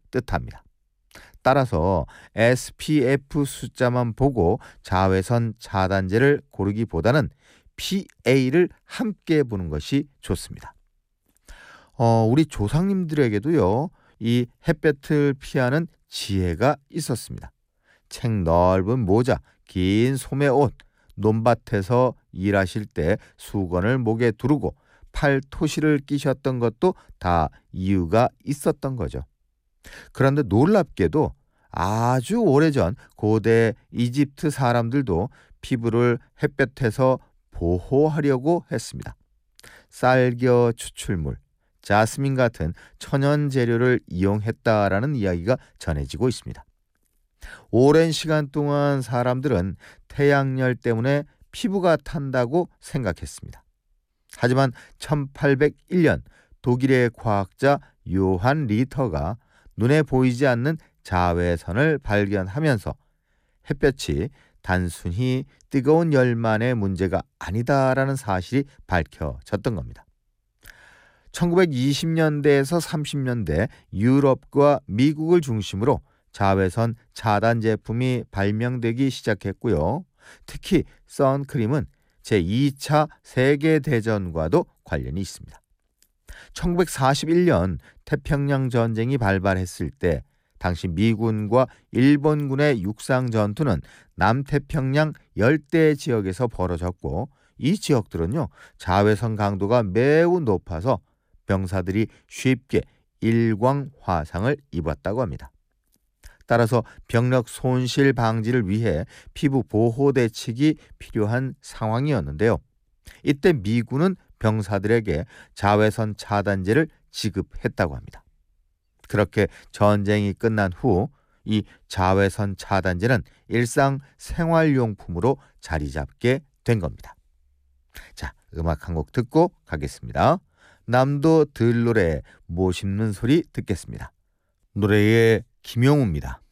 뜻합니다. 따라서 SPF 숫자만 보고 자외선 차단제를 고르기보다는 PA를 함께 보는 것이 좋습니다. 우리 조상님들에게도요, 이 햇볕을 피하는 지혜가 있었습니다. 책 넓은 모자, 긴 소매 옷, 논밭에서 일하실 때 수건을 목에 두르고 팔토시를 끼셨던 것도 다 이유가 있었던 거죠. 그런데 놀랍게도 아주 오래전 고대 이집트 사람들도 피부를 햇볕에서 보호하려고 했습니다. 쌀겨 추출물, 자스민 같은 천연 재료를 이용했다라는 이야기가 전해지고 있습니다. 오랜 시간 동안 사람들은 태양열 때문에 피부가 탄다고 생각했습니다. 하지만 1801년 독일의 과학자 요한 리터가 눈에 보이지 않는 자외선을 발견하면서 햇볕이 단순히 뜨거운 열만의 문제가 아니다라는 사실이 밝혀졌던 겁니다. 1920년대에서 30년대 유럽과 미국을 중심으로 자외선 차단 제품이 발명되기 시작했고요. 특히 선크림은 제2차 세계대전과도 관련이 있습니다. 1941년 태평양 전쟁이 발발했을 때 당시 미군과 일본군의 육상 전투는 남태평양 열대 지역에서 벌어졌고, 이 지역들은요, 자외선 강도가 매우 높아서 병사들이 쉽게 일광 화상을 입었다고 합니다. 따라서 병력 손실 방지를 위해 피부 보호 대책이 필요한 상황이었는데요. 이때 미군은 병사들에게 자외선 차단제를 지급했다고 합니다. 그렇게 전쟁이 끝난 후 이 자외선 차단제는 일상 생활용품으로 자리 잡게 된 겁니다. 자, 음악 한 곡 듣고 가겠습니다. 남도 들노래 못 씹는 소리 듣겠습니다. 노래의 김영우입니다.